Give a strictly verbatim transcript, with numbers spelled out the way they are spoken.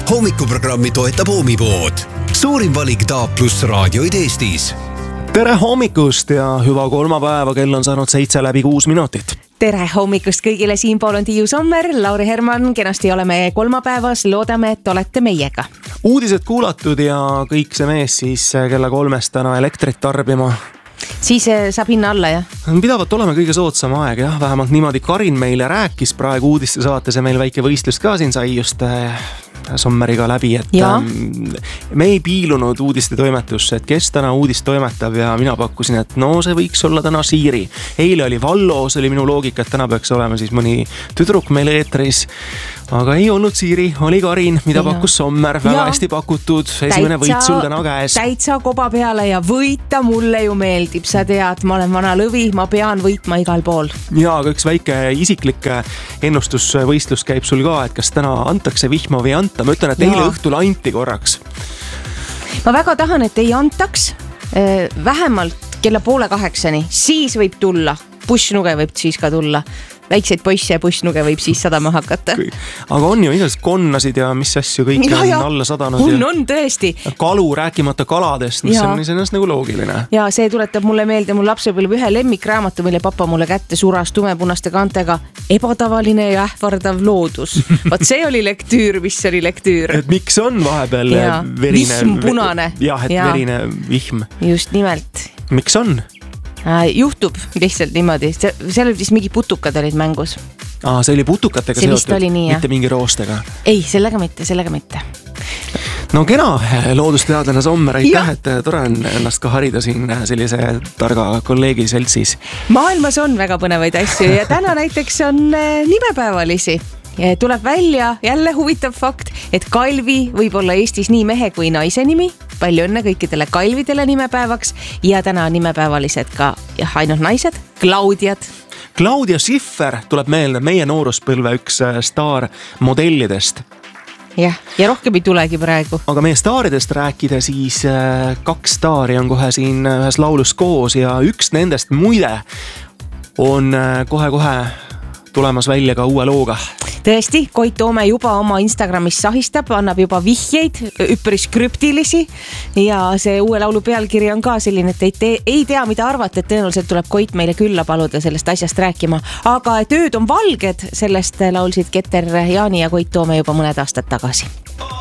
hommikuprogrammi toetab Oomipood. Suurim valik Taap pluss raadioid Eestis. Tere hommikust ja hüva kolmapäeva, kell on saanud seitse läbi kuus minutit. Tere hommikust kõigile, siinpool on Tiiu Sommer, Lauri Herman, kenasti oleme kolmapäevas, loodame, et olete meiega. Uudised kuulatud ja kõik see mees siis kella kolmest täna elektrit tarbima. Siis saab hinna alla, jah? Pidavat olema kõige soodsam aeg, jah, vähemalt niimoodi Karin meile rääkis praegu uudiste saates ja meil väike võistlus ka siin sai just Sommeriga läbi, et ja. me ei piilunud uudiste toimetusse, et kes täna uudist toimetab ja mina pakkusin, et no see võiks olla täna Siiri. Eile oli Vallo, see oli minu loogika, et täna peaks olema siis mõni tüdruk meil eetris, aga ei olnud Siiri, oli Karin, mida ja. pakkus Sommer, väga ja. hästi pakutud, esimene võit sul täna käes. Täitsa koba peale ja võita mulle ju meeldib, sa tead, ma olen vana lõvi, ma pean võitma igal pool. Ja, aga üks väike isiklik ennustusvõistlus käib sul ka, et kas täna antakse vihma või anta. Ma ütlen, et eile õhtul anti korraks. Ma väga tahan, et ei antaks vähemalt kella poole kaheksani, siis võib tulla, bussnuge võib siis ka tulla. Väikseid poisse ja bussnuge võib siis sadama hakata. Aga on ju igast konnasid ja mis asju kõik ja, on ja. alla sadanud. On, on tõesti. Kalu rääkimata kaladest, mis ja. on iseenesest nagu loogiline. Ja see tuletab mulle meelde mul lapsepõlve ühe lemmikraamatu, mille papa mulle kätte suras tumepunaste kantega Ebatavaline ja ähvardav loodus. Vaat see oli lektüür, mis oli lektüür. Et miks on vahepeal ja. verine... Vihm punane. Jah, et ja. verine vihm. Just nimelt. Miks on? Juhtub lihtsalt niimoodi, seal oli vist mingi putukad olid mängus. Aa, see oli putukatega see seotud, nii, mitte mingi roostega. Ei, sellega mitte, sellega mitte. No kena, loodusteadlane Sommer, aitäh, et tore on ennast ka harida siin sellise targa kolleegi seltsis. Maailmas on väga põnevaid asju ja täna näiteks on nimepäevalisi. Tuleb välja jälle huvitav fakt, et Kalvi võib olla Eestis nii mehe kui naise nimi. Palju õnne kõikidele Kalvidele nimepäevaks ja täna on nimepäevalised ka jah, ainult naised, Claudiad. Claudia Schiffer tuleb meelde meie nooruspõlve üks staar modellidest. Jah, ja rohkem ei tulegi praegu. Aga meie staaridest rääkida siis kaks staari on kohe siin ühes laulus koos ja üks nendest muide on kohe-kohe tulemas välja ka uue looga. Tõesti, Koit Toome juba oma Instagramis sahistab, annab juba vihjeid, üpris krüptilisi ja see uue laulu pealkiri on ka selline, et ei, te, ei tea mida arvata, et tõenäoliselt tuleb Koit meile külla paluda sellest asjast rääkima. Aga et ööd on valged, sellest laulsid Keter Jaani ja Koit Toome juba mõned aastad tagasi.